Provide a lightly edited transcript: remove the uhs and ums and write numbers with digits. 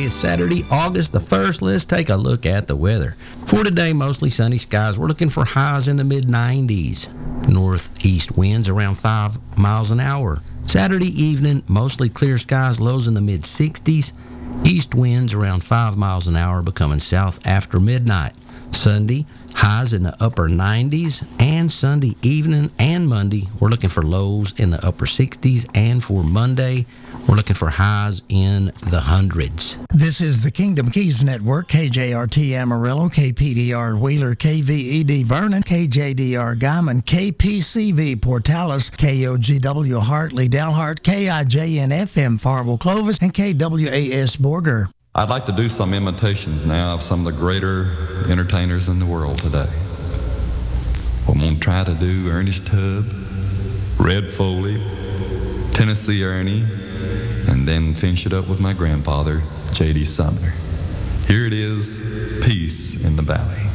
is Saturday, August the 1st. Let's take a look at the weather. For today, mostly sunny skies. We're looking for highs in the mid-90s. Northeast winds around 5 miles an hour. Saturday evening, mostly clear skies, lows in the mid-60s. East winds around 5 miles an hour, becoming south after midnight. Sunday, highs in the upper 90s, and Sunday evening and Monday, we're looking for lows in the upper 60s, and for Monday, we're looking for highs in the hundreds. This is the Kingdom Keys Network, KJRT Amarillo, KPDR Wheeler, KVED Vernon, KJDR Guyman, KPCV Portales, KOGW Hartley Dalhart, KIJN FM Farwell Clovis, and KWAS Borger. I'd like to do some imitations now of some of the greater entertainers in the world today. I'm going to try to do Ernest Tubb, Red Foley, Tennessee Ernie, and then finish it up with my grandfather, J.D. Sumner. Here it is, Peace in the Valley.